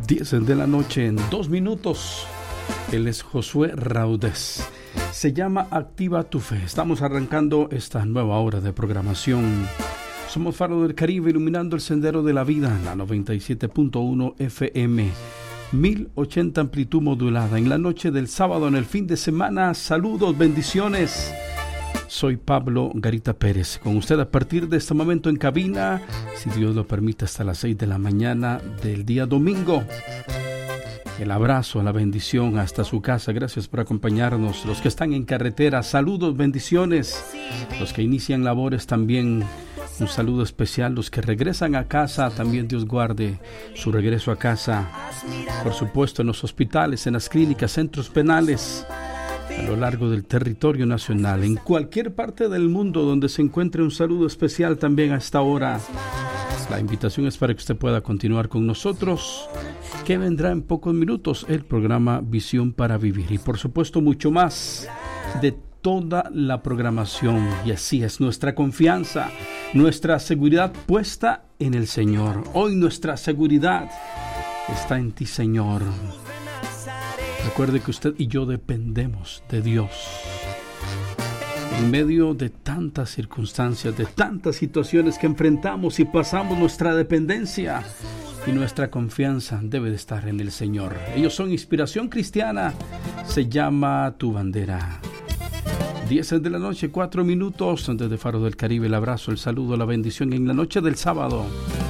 10 de la noche en 2 minutos. Él es Josué Raudés. Se llama Activa tu Fe. Estamos arrancando esta nueva hora de programación. Somos Faro del Caribe, iluminando el sendero de la vida en la 97.1 FM, 1080 amplitud modulada. En la noche del sábado, en el fin de semana, saludos, bendiciones. Soy Pablo Garita Pérez, con usted a partir de este momento en cabina, si Dios lo permite, hasta las 6 de la mañana del día domingo. El abrazo, la bendición hasta su casa. Gracias por acompañarnos. Los que están en carretera, saludos, bendiciones. Los que inician labores también, un saludo especial. Los que regresan a casa, también Dios guarde su regreso a casa. Por supuesto, en los hospitales, en las clínicas, centros penales, a lo largo del territorio nacional, en cualquier parte del mundo donde se encuentre, un saludo especial también a esta hora. La invitación es para que usted pueda continuar con nosotros, que vendrá en pocos minutos el programa Visión para Vivir, y por supuesto mucho más de toda la programación. Y así es nuestra confianza, nuestra seguridad puesta en el Señor. Hoy nuestra seguridad está en ti, Señor. Recuerde que usted y yo dependemos de Dios. En medio de tantas circunstancias, de tantas situaciones que enfrentamos y pasamos, nuestra dependencia y nuestra confianza debe de estar en el Señor. Ellos son Inspiración Cristiana, se llama Tu Bandera. 10 de la noche, 4 minutos, desde Faro del Caribe. El abrazo, el saludo, la bendición en la noche del sábado.